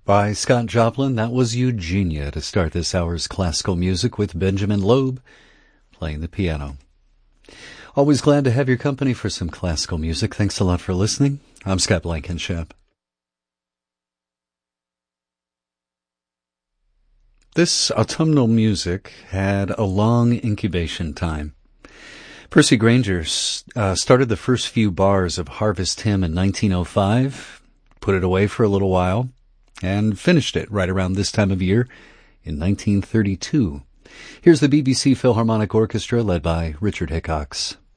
By Scott Joplin. That was Eugenia to start this hour's classical music with Benjamin Loeb playing the piano. Always glad to have your company for some classical music. Thanks a lot for listening. I'm Scott Blankenship. This autumnal music had a long incubation time. Percy Grainger started the first few bars of Harvest Hymn in 1905, put it away for a little while, and finished it right around this time of year in 1932. Here's the BBC Philharmonic Orchestra led by Richard Hickox.